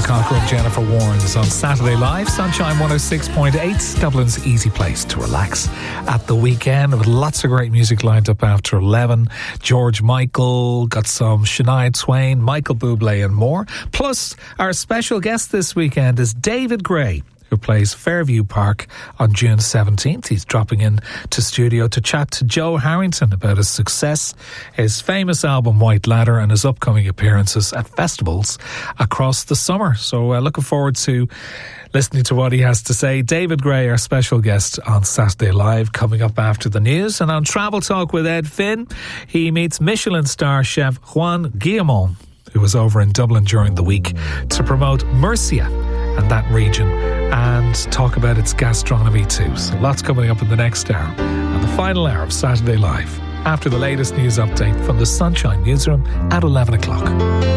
Cocker and Jennifer Warnes on Saturday Live. Sunshine 106.8, Dublin's easy place to relax at the weekend, with lots of great music lined up after 11. George Michael, got some Shania Twain, Michael Bublé and more. Plus, our special guest this weekend is David Gray, who plays Fairview Park on June 17th. He's dropping in to studio to chat to Joe Harrington about his success, his famous album White Ladder, and his upcoming appearances at festivals across the summer. So looking forward to listening to what he has to say. David Gray, our special guest on Saturday Live, coming up after the news. And on Travel Talk with Ed Finn, he meets Michelin star chef Juan Guillamon, who was over in Dublin during the week to promote Murcia and that region, and talk about its gastronomy too. So lots coming up in the next hour and the final hour of Saturday Live, after the latest news update from the Sunshine Newsroom at 11 o'clock.